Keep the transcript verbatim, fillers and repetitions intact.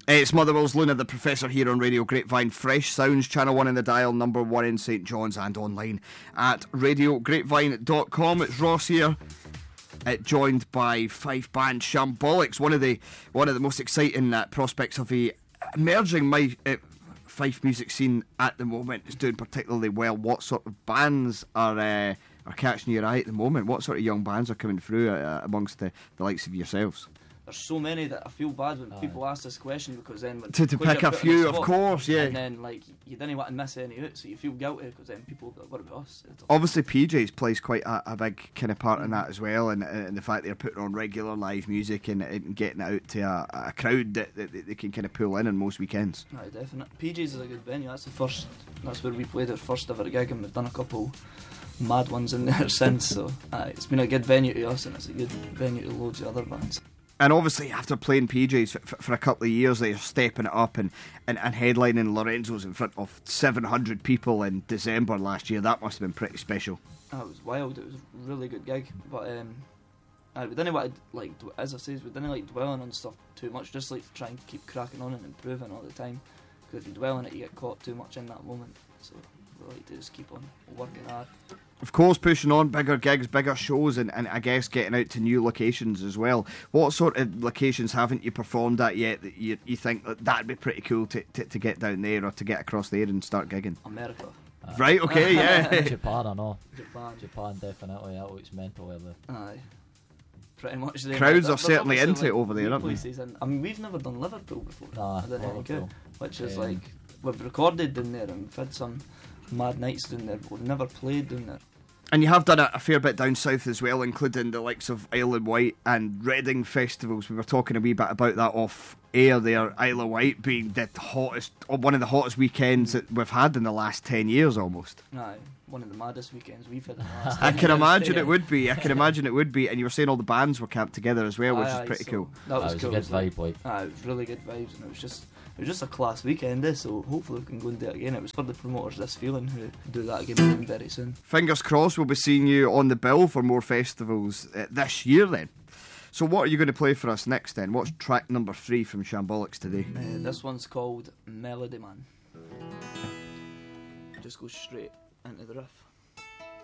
It's Motherwell's Luna, the Professor, here on Radio Grapevine. Fresh sounds, channel one in the dial, number one in St John's, and online at radio grapevine dot com. It's Ross here, uh, joined by Fife band Shambolics, one of the one of the most exciting uh, prospects of the emerging my, uh, Fife music scene at the moment. It's doing particularly well. What sort of bands are uh, are catching your eye at the moment? What sort of young bands are coming through uh, amongst the, the likes of yourselves? There's so many that I feel bad when Aye. people ask this question, because then to, to pick a few, of course, yeah. And then like you didn't want to miss any out, so you feel guilty because then people have got to be us. Obviously, P Js plays quite a, a big kind of part in that as well, and, and the fact they're putting on regular live music and, and getting it out to a, a crowd that, that, that they can kind of pull in on most weekends. Aye, definitely. P Js is a good venue. That's the first. That's where we played our first ever gig, and we've done a couple mad ones in there since. So aye, it's been a good venue to us, and it's a good venue to loads of other bands. And obviously, after playing P Js for, for, for a couple of years, they're stepping it up and, and, and headlining Lorenzo's in front of seven hundred people in December last year. That must have been pretty special. Oh, it was wild. It was a really good gig. But um, uh, we didn't want to, like, as I say, we didn't like dwelling on stuff too much. Just like try and keep cracking on and improving all the time. Because if you dwell on it, you get caught too much in that moment. So we like to just keep on working hard. Of course, pushing on, bigger gigs, bigger shows, and, and I guess getting out to new locations as well. What sort of locations haven't you performed at yet that you, you think that that'd be pretty cool to, to, to get down there or to get across there and start gigging? America. Uh, right, okay, yeah. Japan, I know. Japan. Japan, definitely. That looks mental over there. Aye. Pretty much there. Crowds But are certainly into like it over there, aren't they? And, I mean, we've never done Liverpool before. Nah, I don't know, Liverpool. which is Um, like, we've recorded down there and we've had some mad nights down there, but we've never played down there. And you have done a, a fair bit down south as well, including the likes of Isle of Wight and Reading festivals. We were talking a wee bit about that off air there. Isle of Wight being the hottest, or one of the hottest weekends that we've had in the last ten years almost. Aye, one of the maddest weekends we've had in the last I ten can years. imagine Yeah. it would be. I can imagine it would be. And you were saying all the bands were camped together as well, which Aye, is pretty so cool. That was, That was cool. a good vibe, like. Aye, it was really good vibes, and it was just it was just a class weekend, eh, so hopefully we can go and do it again. It was for the promoters, This Feeling, who do that again very soon. Fingers crossed we'll be seeing you on the bill for more festivals uh, this year then. So what are you going to play for us next then? What's track number three from Shambolics today? Uh, this one's called Melody Man. Just go straight into the riff.